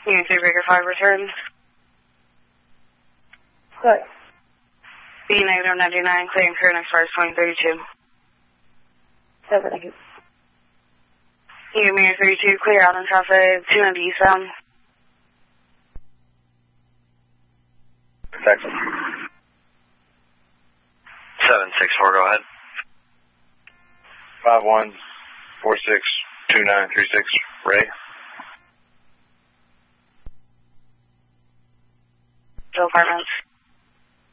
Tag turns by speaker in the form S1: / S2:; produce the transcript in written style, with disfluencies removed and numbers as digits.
S1: Unit 3 Breaker 5 return.
S2: Good.
S1: B negative 99, clear and clear next flight 2032.
S2: Over, thank you.
S1: Unit 32, clear out in traffic 290 eastbound.
S3: Texas. 764, go ahead. 51462936, Ray.
S1: Apartments.